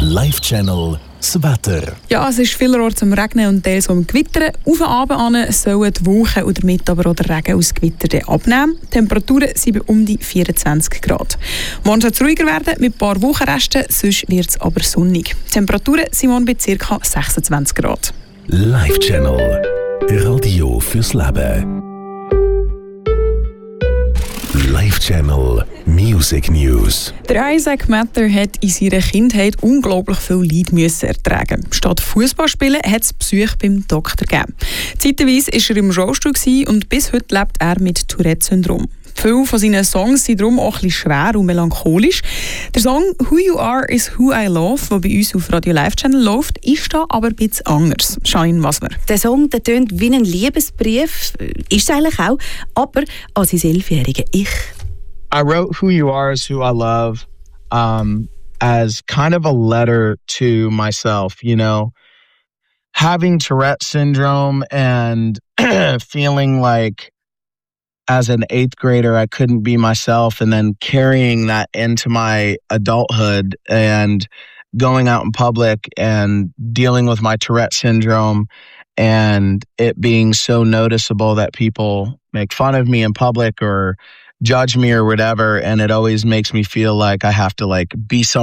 Live Channel das Wetter. Ja, es ist vielerorts am Regnen und teils am Gewittern. Auf den Abend sollen die Wolken und damit aber auch der Regen aus Gewitter abnehmen. Die Temperaturen sind bei um die 24 Grad. Morgen soll es ruhiger werden mit ein paar Wolkenresten, sonst wird es aber sonnig. Die Temperaturen sind morgen bei ca. 26 Grad. Live Channel. Radio fürs Leben. Live Channel Music News. Der Isaac Matter hat in seiner Kindheit unglaublich viel Leid müssen ertragen. Statt Fußball spielen hat es Besuch beim Doktor gegeben. Zeitweise war er im Rollstuhl und bis heute lebt er mit Tourette-Syndrom. Viele von seinen Songs sind darum auch ein bisschen schwer und melancholisch. Der Song «Who You Are is Who I Love», der bei uns auf Radio Live Channel läuft, ist da aber ein bisschen anders. Janine Wasmer. Der Song tönt wie ein Liebesbrief, ist es eigentlich auch, aber an sein 11-jähriges Ich. I wrote Who You Are is Who I Love as kind of a letter to myself, you know. Having Tourette syndrome and feeling like as an 8th grader, I couldn't be myself, and then carrying that into my adulthood and going out in public and dealing with my Tourette syndrome and it being so noticeable that people make fun of me in public or judge me or whatever. And it always makes me feel like I have to be